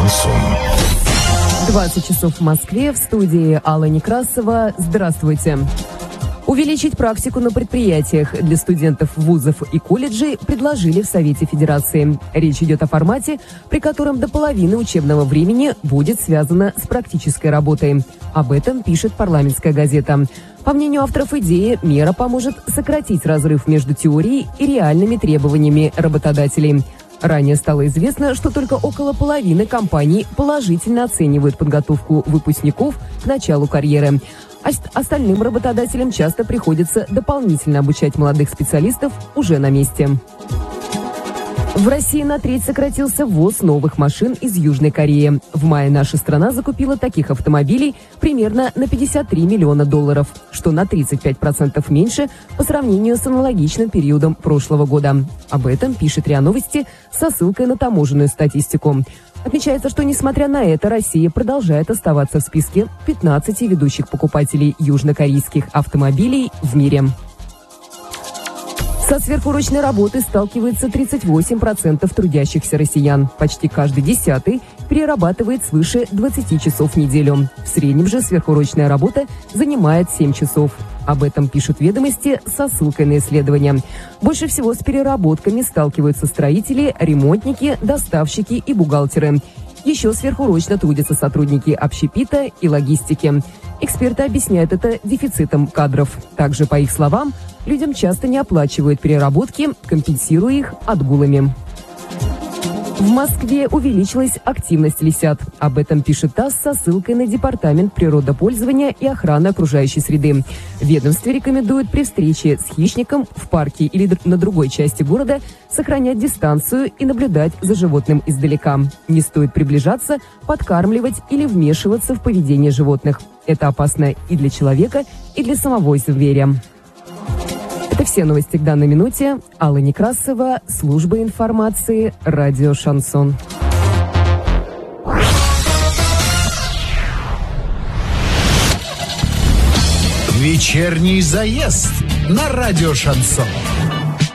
Шансон. 20 часов в Москве, в студии Алла Некрасова. Здравствуйте. Увеличить практику на предприятиях для студентов вузов и колледжей предложили в Совете Федерации. Речь идет о формате, при котором до половины учебного времени будет связано с практической работой. Об этом пишет парламентская газета. По мнению авторов идеи, мера поможет сократить разрыв между теорией и реальными требованиями работодателей. Ранее стало известно, что только около половины компаний положительно оценивают подготовку выпускников к началу карьеры. Остальным работодателям часто приходится дополнительно обучать молодых специалистов уже на месте. В России на треть сократился ввоз новых машин из Южной Кореи. В мае наша страна закупила таких автомобилей примерно на $53 миллиона, что на 35% меньше по сравнению с аналогичным периодом прошлого года. Об этом пишет РИА Новости со ссылкой на таможенную статистику. Отмечается, что, несмотря на это, Россия продолжает оставаться в списке 15 ведущих покупателей южнокорейских автомобилей в мире. Со сверхурочной работой сталкивается 38% трудящихся россиян. Почти каждый 10-й перерабатывает свыше 20 часов в неделю. В среднем же сверхурочная работа занимает 7 часов. Об этом пишут «Ведомости» со ссылкой на исследования. Больше всего с переработками сталкиваются строители, ремонтники, доставщики и бухгалтеры. Еще сверхурочно трудятся сотрудники общепита и логистики. Эксперты объясняют это дефицитом кадров. Также, по их словам, людям часто не оплачивают переработки, компенсируя их отгулами. В Москве увеличилась активность лисят. Об этом пишет ТАСС со ссылкой на Департамент природопользования и охраны окружающей среды. В ведомстве рекомендуют при встрече с хищником в парке или на другой части города сохранять дистанцию и наблюдать за животным издалека. Не стоит приближаться, подкармливать или вмешиваться в поведение животных. Это опасно и для человека, и для самого зверя. Это все новости к данной минуте. Алла Некрасова, служба информации, радио «Шансон». Вечерний заезд на радио «Шансон».